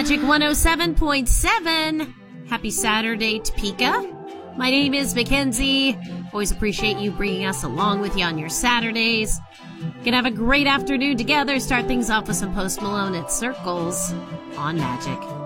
Magic 107.7. Happy Saturday, Topeka. My name is Mackenzie. Always appreciate you bringing us along with you on your Saturdays. Gonna have a great afternoon together. Start things off with some Post Malone at Circles on Magic.